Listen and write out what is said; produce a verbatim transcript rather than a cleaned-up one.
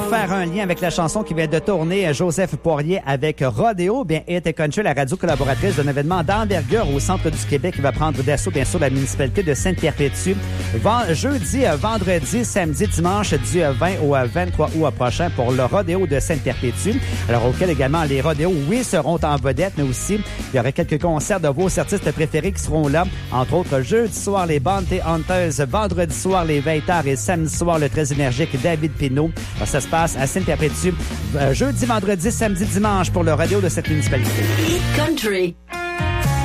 faire un lien avec la chanson qui vient de tourner, Joseph Poirier avec Rodéo, bien, Hit Country, la radio collaboratrice d'un événement d'envergure au centre du Québec qui va prendre d'assaut, bien sûr, la municipalité de Sainte-Perpétue. Jeudi, vendredi, samedi, dimanche, du vingt au vingt-trois août prochain pour le Rodéo de Sainte-Perpétue. Alors, auquel également les rodéos, oui, seront en vedette, mais aussi, il y aura quelques concerts de vos artistes préférés qui seront là. Entre autres, jeudi soir, les Bounty Hunters, vendredi soir, les Veillards et samedi soir, le très énergique David Pinault. Alors, ça se passe à Sainte-Perpétue, euh, jeudi, vendredi, samedi, dimanche pour le rodéo de cette municipalité. Hit Country.